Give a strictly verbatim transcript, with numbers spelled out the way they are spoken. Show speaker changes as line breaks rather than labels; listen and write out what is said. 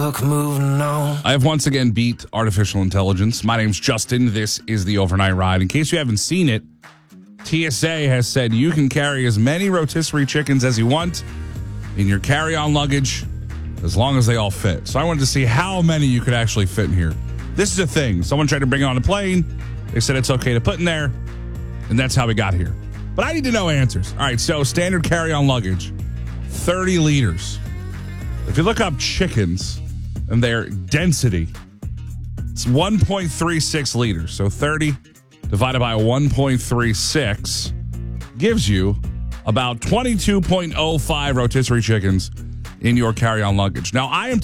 book moving on.
I have once again beat artificial intelligence. My name's Justin. This is the Overnight Ride. In case you haven't seen it, T S A has said you can carry as many rotisserie chickens as you want in your carry-on luggage as long as they all fit. So I wanted to see how many you could actually fit in here. This is a thing. Someone tried to bring it on a plane. They said it's okay to put in there, and that's how we got here. But I need to know answers. All right, so standard carry-on luggage, thirty liters. If you look up chickens and their density, it's one point three six liters. So thirty divided by one point three six gives you about twenty-two point oh five rotisserie chickens in your carry-on luggage. Now, I am